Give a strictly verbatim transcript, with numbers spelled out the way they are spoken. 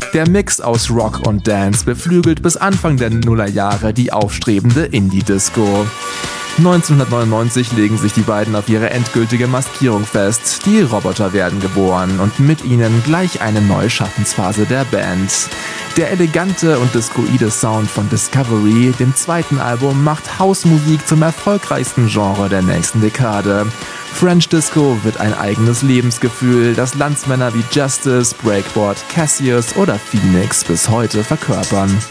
Der Mix aus Rock und Dance beflügelt bis Anfang der Nullerjahre die aufstrebende Indie-Disco. neunzehnhundertneunundneunzig legen sich die beiden auf ihre endgültige Maskierung fest. Die Roboter werden geboren und mit ihnen gleich eine neue Schaffensphase der Band. Der elegante und discoide Sound von Discovery, dem zweiten Album, macht Hausmusik zum erfolgreichsten Genre der nächsten Dekade. French Disco wird ein eigenes Lebensgefühl, das Landsmänner wie Justice, Breakbot, Cassius oder Phoenix bis heute verkörpern.